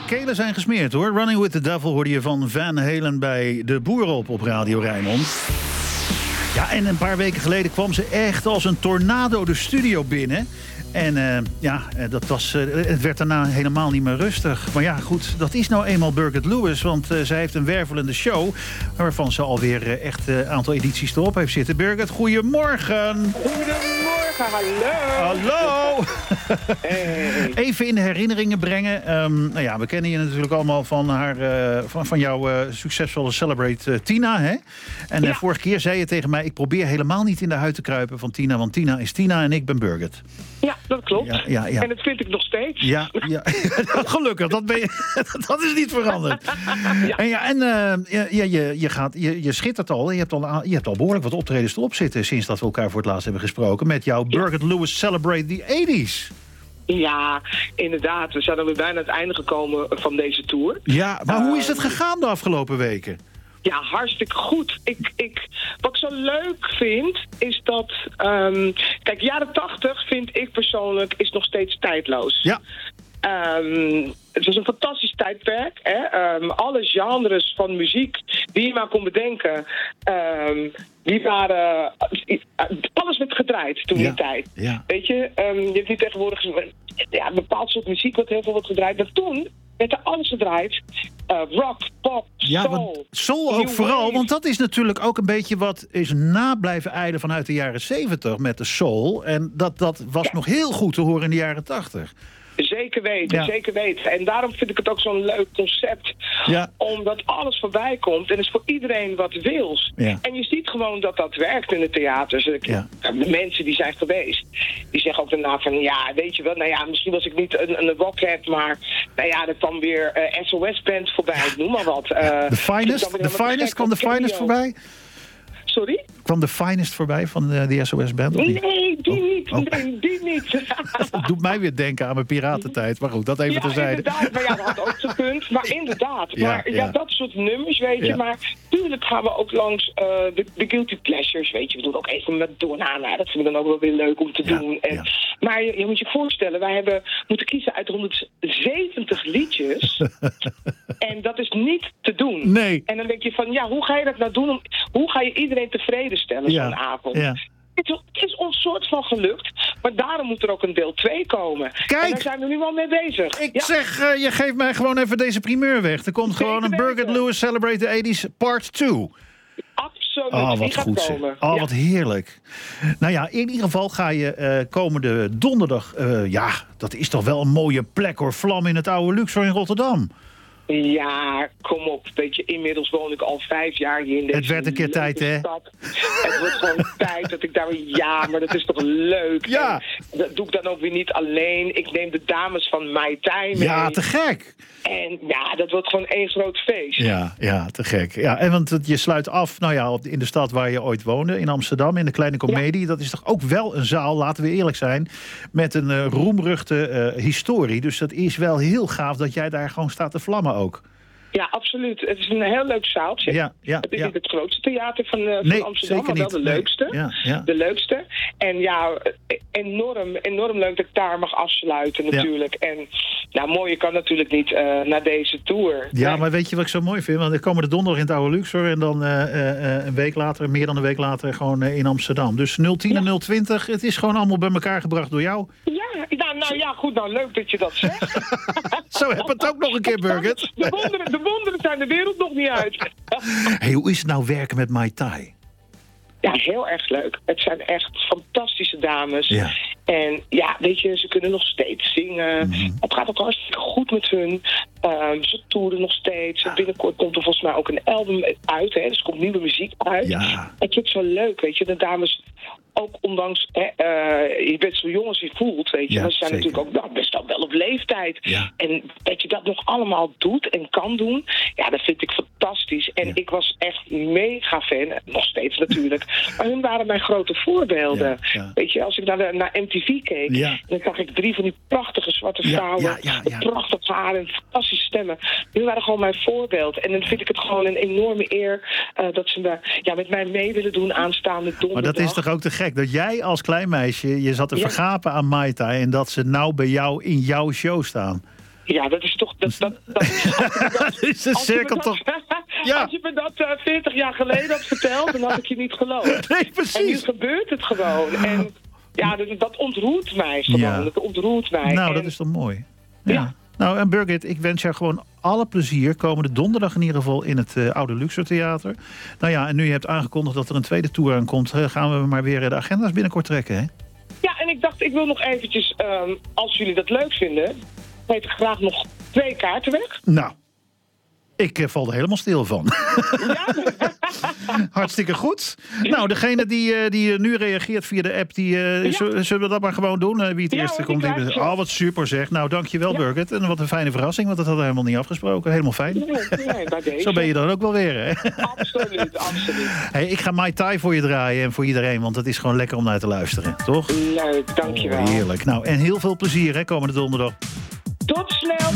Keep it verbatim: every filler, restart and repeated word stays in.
kelen zijn gesmeerd, hoor. Running with the Devil hoorde je van Van Halen bij De Boerop op Radio Rijnmond. Ja, en een paar weken geleden kwam ze echt als een tornado de studio binnen. En uh, ja, dat was, uh, het werd daarna helemaal niet meer rustig. Maar ja, goed, dat is nou eenmaal Birgit Lewis. Want uh, zij heeft een wervelende show, waarvan ze alweer uh, echt een uh, aantal edities erop heeft zitten. Birgit, goedemorgen. Goedemorgen, hallo. Hallo. Hey. Even in de herinneringen brengen. Um, nou ja, we kennen je natuurlijk allemaal van, haar, uh, van, van jouw uh, succesvolle Celebrate uh, Tina. Hè? En uh, ja. vorige keer zei je tegen mij, ik probeer helemaal niet in de huid te kruipen van Tina. Want Tina is Tina en ik ben Birgit. Ja, dat klopt. Ja, ja, ja. En dat vind ik nog steeds. Ja, ja. Gelukkig, dat, ben je, dat is niet veranderd. Ja. En, ja, en uh, je, je, je, gaat, je, je schittert al. Je hebt al, je hebt al behoorlijk wat optredens erop zitten sinds dat we elkaar voor het laatst hebben gesproken. Met jouw ja. Birgit Lewis Celebrate the eighties. Ja, inderdaad. We zijn alweer bijna aan het einde gekomen van deze tour. Ja, maar uh, hoe is het gegaan de afgelopen weken? Ja, hartstikke goed. Ik, ik, wat ik zo leuk vind, is dat... Um, kijk, jaren tachtig vind ik persoonlijk is nog steeds tijdloos. Ja. Um, het was een fantastisch tijdperk. Hè? Um, alle genres van muziek die je maar kon bedenken... Um, die waren... Uh, alles werd gedraaid toen ja. die tijd. Ja. Weet je, um, je hebt nu tegenwoordig ja, een bepaald soort muziek wat heel veel wordt gedraaid. Maar toen werd er alles gedraaid. Uh, rock, pop, ja, soul. Soul ook vooral, wave. Want dat is natuurlijk ook een beetje wat is na blijven eilen vanuit de jaren zeventig met de soul. En dat, dat was ja. nog heel goed te horen in de jaren tachtig. Zeker weten, ja. zeker weten. En daarom vind ik het ook zo'n leuk concept. Ja. Omdat alles voorbij komt en is voor iedereen wat wils. Ja. En je ziet gewoon dat dat werkt in de theaters. Ja. De mensen die zijn geweest, die zeggen ook daarna van... ja, weet je wel, nou ja, misschien was ik niet een, een rockhead... maar nou ja, er kwam weer uh, S O S-band voorbij, noem maar wat. Uh, ja. The Finest, the finest kwam de Finest voorbij? Sorry? Kwam de Finest voorbij van de, de S O S-band? Nee, die oh. niet. Oh. Nee, die niet. Dat doet mij weer denken aan mijn piratentijd. Maar goed, dat even ja, terzijde. Inderdaad, maar ja, dat had ook gekund. Maar inderdaad. Ja, maar ja, ja. dat soort nummers, weet je. Ja. Maar tuurlijk gaan we ook langs uh, de, de Guilty Pleasures, weet je. We doen ook even met Madonna. Nou, dat vinden we dan ook wel weer leuk om te ja, doen. En, ja. Maar je, je moet je voorstellen, wij hebben moeten kiezen uit honderdzeventig liedjes. En dat is niet te doen. Nee. En dan denk je van, ja, hoe ga je dat nou doen? Om, hoe ga je iedereen tevreden stellen ja. zo'n avond? Ja. Het is ons soort van gelukt, maar daarom moet er ook een deel twee komen. Kijk, en daar zijn we nu al mee bezig. Ik ja. zeg, uh, je geeft mij gewoon even deze primeur weg. Er komt Zeker gewoon een Birgit Lewis Celebrate the eighties part two. Absoluut, oh, wat die gaat goed, komen. Oh, ja. wat heerlijk. Nou ja, in ieder geval ga je uh, komende donderdag... Uh, ja, dat is toch wel een mooie plek hoor. Vlam in het oude Luxor in Rotterdam. Ja, kom op. Weet je, inmiddels woon ik al vijf jaar hier in deze Het werd een keer tijd, hè? stad. Het wordt gewoon tijd dat ik daar weer... Ja, maar dat is toch leuk? Ja. En dat doe ik dan ook weer niet alleen. Ik neem de dames van Mai Tai mee. Ja, te gek. En ja, dat wordt gewoon één groot feest. Ja, ja, te gek. Ja, en want je sluit af, nou ja, in de stad waar je ooit woonde, in Amsterdam, in de Kleine Comedie. Ja. Dat is toch ook wel een zaal, laten we eerlijk zijn, met een uh, roemruchte uh, historie. Dus dat is wel heel gaaf dat jij daar gewoon staat te vlammen ook. Ja, absoluut. Het is een heel leuk zaaltje. Ja, ja, het is ja. niet het grootste theater van, uh, van nee, Amsterdam, maar wel niet. de leukste. Nee. Ja, ja. De leukste. En ja, enorm, enorm leuk dat ik daar mag afsluiten natuurlijk. Ja. En nou, mooier kan natuurlijk niet uh, naar deze tour. Ja, nee. maar weet je wat ik zo mooi vind? Want ik kom er donderdag in het oude Luxor en dan uh, uh, een week later, meer dan een week later, gewoon uh, in Amsterdam. Dus nul tien ja. en nul twintig, het is gewoon allemaal bij elkaar gebracht door jou. Ja, nou, nou ja, goed, nou leuk dat je dat zegt. Zo heb het ook nog een keer, Birgit. De wonderen, de wonderen zijn de wereld nog niet uit. Hey, hoe is het nou werken met Mai Tai? Ja, heel erg leuk. Het zijn echt fantastische dames. Ja. En ja, weet je, ze kunnen nog steeds zingen. Mm-hmm. Het gaat ook hartstikke goed met hun. Um, ze toeren nog steeds. Ja. Binnenkort komt er volgens mij ook een album uit. Hè? Dus er komt nieuwe muziek uit. Ja. Het is zo leuk, weet je. De dames, ook ondanks... Hè, uh, je bent zo jong als je voelt, weet je. Ja, maar ze zijn zeker. natuurlijk ook nou, best wel op leeftijd. Ja. En dat je dat nog allemaal doet en kan doen... Ja, dat vind ik fantastisch. En ja. ik was echt mega fan. Nog steeds natuurlijk. Maar hun waren mijn grote voorbeelden. Ja, ja. Weet je, als ik naar, de, naar M T V keek... Ja. dan zag ik drie van die prachtige zwarte vrouwen... Ja, ja, ja, ja. prachtig haar en fantastische stemmen. Hun waren gewoon mijn voorbeeld. En dan vind ik het gewoon een enorme eer... Uh, dat ze me, ja, met mij mee willen doen aanstaande donderdag. Maar dat is toch ook te gek? Dat jij als klein meisje... je zat te ja. vergapen aan Mai Tai... en dat ze nou bij jou in jouw show staan. Ja, dat is toch... Dat, dat, dat, dat is de cirkel toch... Ja. Als je me dat uh, veertig jaar geleden had verteld, dan had ik je niet geloofd. Nee, precies. En nu gebeurt het gewoon. En ja, dat, dat ontroert mij gewoon. Ja. Dat ontroert mij. Nou, en... dat is toch mooi. Ja. ja. Nou, en Birgit, ik wens jou gewoon alle plezier. Komende donderdag in ieder geval in het uh, Oude Luxor Theater. Nou ja, en nu je hebt aangekondigd dat er een tweede tour aankomt... Uh, gaan we maar weer de agenda's binnenkort trekken, hè? Ja, en ik dacht, ik wil nog eventjes, um, als jullie dat leuk vinden... geef ik graag nog twee kaarten weg. Nou, ik uh, val er helemaal stil van. Ja? Hartstikke goed. Nou, degene die, uh, die nu reageert via de app... Die, uh, ja. Zullen we dat maar gewoon doen? Uh, wie het ja, eerste komt. Die... Oh, wat super zeg. Nou, dankjewel ja. Birgit. En wat een fijne verrassing, want dat hadden we helemaal niet afgesproken. Helemaal fijn. Nee, nee, bij deze. Zo ben je dan ook wel weer, hè? Absoluut, absoluut. Hey, ik ga Mai Tai voor je draaien en voor iedereen... want het is gewoon lekker om naar te luisteren, toch? Leuk, dankjewel. Oh, heerlijk. Nou, en heel veel plezier, hè, komende donderdag. Tot snel.